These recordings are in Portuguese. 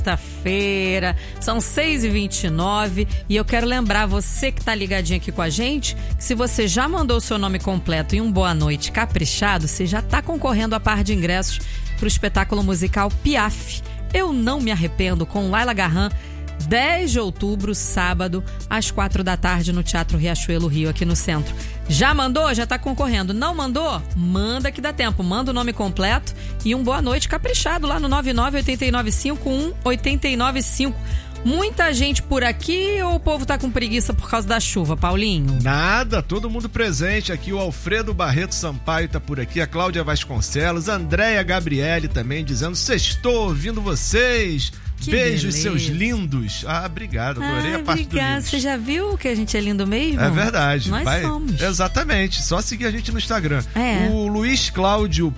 Sexta-feira, são 6h29 e eu quero lembrar você que tá ligadinho aqui com a gente, que se você já mandou o seu nome completo e um boa noite caprichado, você já tá concorrendo a par de ingressos pro espetáculo musical Piaf, Eu Não Me Arrependo, com Laila Garran, 10 de outubro, sábado, às 4 da tarde, no Teatro Riachuelo Rio, aqui no centro. Já mandou? Já tá concorrendo. Não mandou? Manda que dá tempo. Manda o nome completo e um boa noite caprichado lá no 998951-895. Muita gente por aqui ou o povo tá com preguiça por causa da chuva, Paulinho? Nada, todo mundo presente aqui. O Alfredo Barreto Sampaio tá por aqui, a Cláudia Vasconcelos, a Andréia Gabriele também dizendo: sextou ouvindo vocês. Que beijos, beleza. Seus lindos. Obrigado, adorei a parte do lindo. Você já viu que a gente é lindo mesmo? É verdade. Nós somos. Exatamente, só seguir a gente no Instagram. É. O Luiz Cláudio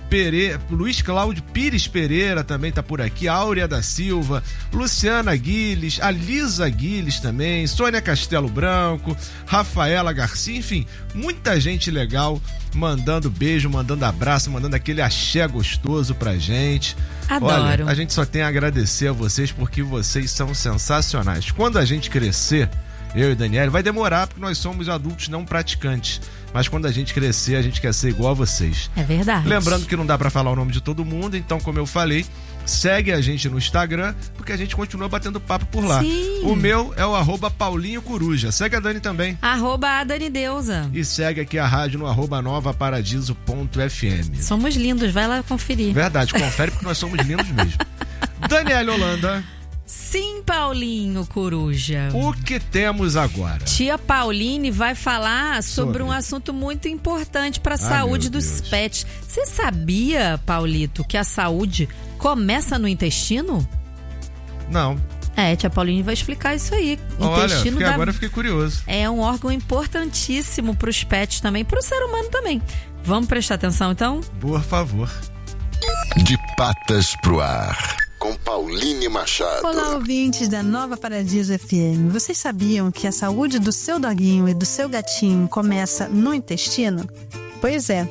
Pires Pereira também tá por aqui, a Áurea da Silva, Luciana Guiles, a Lisa Guiles também, Sônia Castelo Branco, Rafaela Garcia, enfim, muita gente legal mandando beijo, mandando abraço, mandando aquele axé gostoso pra gente. Adoro. Olha, a gente só tem a agradecer a vocês porque vocês são sensacionais. Quando a gente crescer, eu e Daniela, vai demorar porque nós somos adultos não praticantes. Mas quando a gente crescer, a gente quer ser igual a vocês. É verdade. Lembrando que não dá pra falar o nome de todo mundo, então, como eu falei, segue a gente no Instagram, porque a gente continua batendo papo por lá. Sim. O meu é o @Paulinho Coruja. Segue a Dani também. @ADaniDeusa. E segue aqui a rádio no @novaparadiso.fm. Somos lindos, vai lá conferir. Verdade, confere porque nós somos lindos mesmo. Daniela Holanda. Sim, Paulinho Coruja. O que temos agora? Tia Pauline vai falar sobre um assunto muito importante para a saúde dos pets. Você sabia, Paulito, que a saúde começa no intestino? Não. Tia Pauline vai explicar isso aí. Olha, agora eu fiquei curioso. É um órgão importantíssimo para os pets também, para o ser humano também. Vamos prestar atenção, então? Por favor. De patas pro ar, com Pauline Machado. Olá, ouvintes da Nova Paradiso FM. Vocês sabiam que a saúde do seu doguinho e do seu gatinho começa no intestino? Pois é,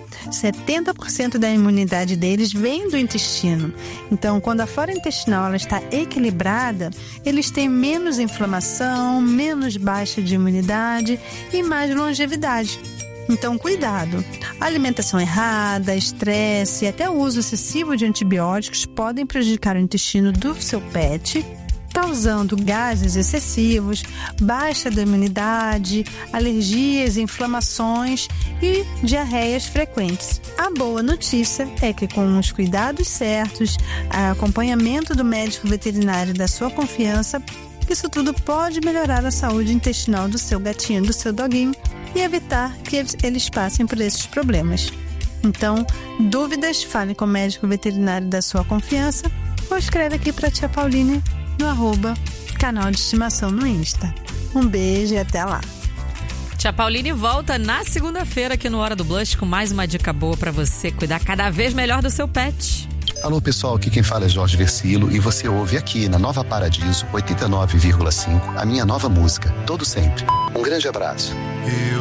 70% da imunidade deles vem do intestino. Então, quando a flora intestinal ela está equilibrada, eles têm menos inflamação, menos baixa de imunidade e mais longevidade. Então, cuidado. A alimentação errada, estresse e até o uso excessivo de antibióticos podem prejudicar o intestino do seu pet, causando gases excessivos, baixa da imunidade, alergias, inflamações e diarreias frequentes. A boa notícia é que com os cuidados certos, acompanhamento do médico veterinário da sua confiança, isso tudo pode melhorar a saúde intestinal do seu gatinho, do seu doguinho, e evitar que eles passem por esses problemas. Então, dúvidas, fale com o médico veterinário da sua confiança ou escreve aqui para a tia Pauline no @canal de estimação no Insta. Um beijo e até lá. Tia Pauline volta na segunda-feira aqui no Hora do Blush com mais uma dica boa para você cuidar cada vez melhor do seu pet. Alô pessoal, aqui quem fala é Jorge Versilo e você ouve aqui na Nova Paradiso 89,5 a minha nova música, Todo Sempre. Um grande abraço.